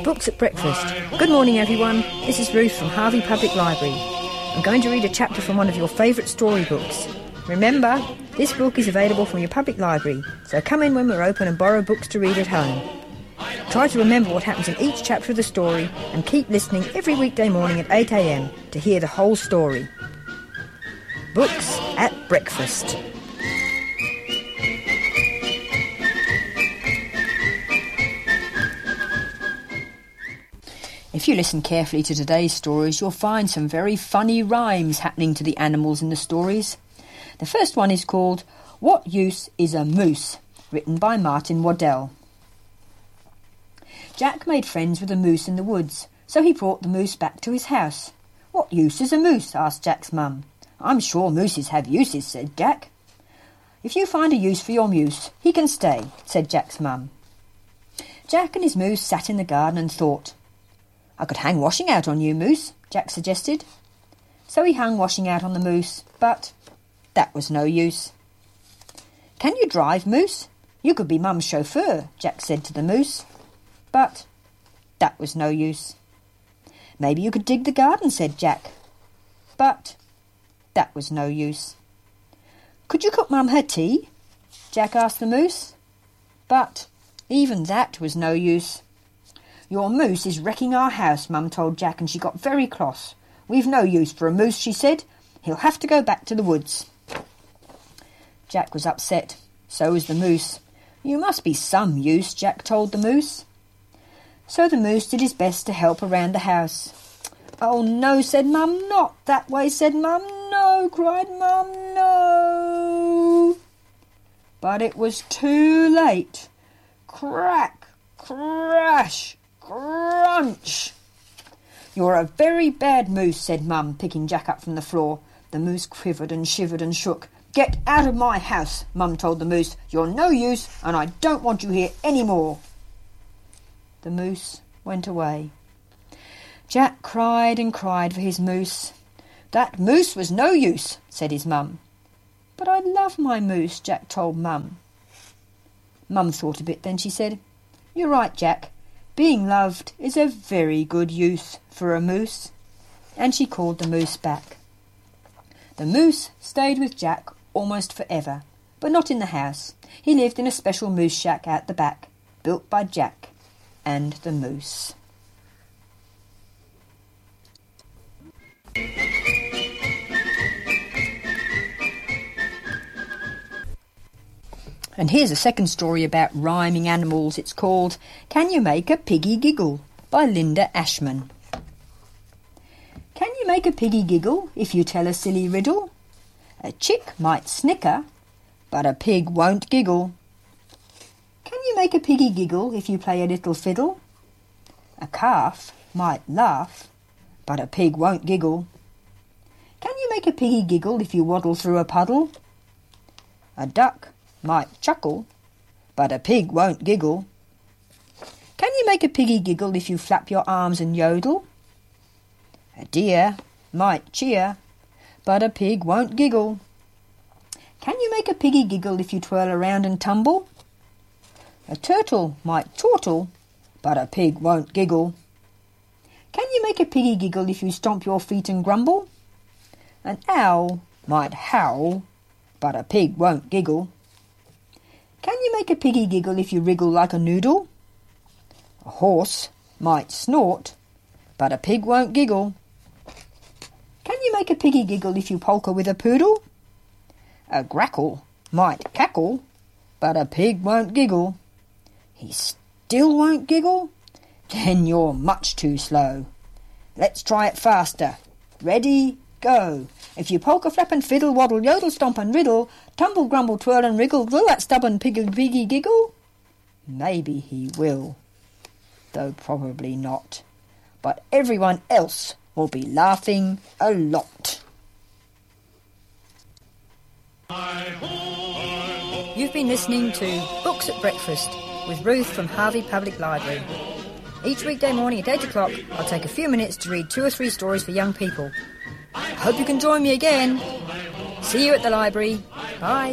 Books at Breakfast. Good morning, everyone. This is Ruth from Harvey Public Library. I'm going to read a chapter from one of your favourite storybooks. Remember, this book is available from your public library, so come in when we're open and borrow books to read at home. Try to remember what happens in each chapter of the story and keep listening every weekday morning at 8 a.m. to hear the whole story. Books at Breakfast. If you listen carefully to today's stories, you'll find some very funny rhymes happening to the animals in the stories. The first one is called What Use is a Moose?, written by Martin Waddell. Jack made friends with a moose in the woods, so he brought the moose back to his house. What use is a moose? Asked Jack's mum. I'm sure mooses have uses, said Jack. If you find a use for your moose, he can stay, said Jack's mum. Jack and his moose sat in the garden and thought. I could hang washing out on you, moose, Jack suggested. So he hung washing out on the moose, but that was no use. Can you drive, moose? You could be mum's chauffeur, Jack said to the moose. But that was no use. Maybe you could dig the garden, said Jack. But that was no use. Could you cook mum her tea? Jack asked the moose. But even that was no use. Your moose is wrecking our house, Mum told Jack, and she got very cross. We've no use for a moose, she said. He'll have to go back to the woods. Jack was upset. So was the moose. You must be some use, Jack told the moose. So the moose did his best to help around the house. Oh, no, said Mum. Not that way, said Mum. No, cried Mum, no. But it was too late. Crack, crash, crunch. You're a very bad moose, said Mum, picking Jack up from the floor. The moose quivered and shivered and shook. Get out of my house, Mum told the moose. You're no use, and I don't want you here any more. The moose went away. Jack cried and cried for his moose. That moose was no use, said his mum. But I love my moose, Jack told Mum. Mum thought a bit, then she said, You're right, Jack. Being loved is a very good use for a moose. And she called the moose back. The moose stayed with Jack almost forever, but not in the house. He lived in a special moose shack out the back, built by Jack and the moose. And here's a second story about rhyming animals. It's called Can You Make a Piggy Giggle? By Linda Ashman. Can you make a piggy giggle if you tell a silly riddle? A chick might snicker, but a pig won't giggle. Can you make a piggy giggle if you play a little fiddle? A calf might laugh, but a pig won't giggle. Can you make a piggy giggle if you waddle through a puddle? A duck might chuckle, but a pig won't giggle. Can you make a piggy giggle if you flap your arms and yodel? A deer might cheer, but a pig won't giggle. Can you make a piggy giggle if you twirl around and tumble? A turtle might chortle, but a pig won't giggle. Can you make a piggy giggle if you stomp your feet and grumble? An owl might howl, but a pig won't giggle. Can you make a piggy giggle if you wriggle like a noodle? A horse might snort, but a pig won't giggle. Can you make a piggy giggle if you polka with a poodle? A grackle might cackle, but a pig won't giggle. He still won't giggle? Then you're much too slow. Let's try it faster. Ready, go. If you polka, flap and fiddle, waddle, yodel, stomp and riddle, tumble, grumble, twirl and wriggle, will that stubborn piggy giggle? Maybe he will, though probably not. But everyone else will be laughing a lot. You've been listening to Books at Breakfast with Ruth from Harvey Public Library. Each weekday morning at 8 o'clock, I'll take a few minutes to read 2 or 3 stories for young people. I hope you can join me again. See you at the library. Bye.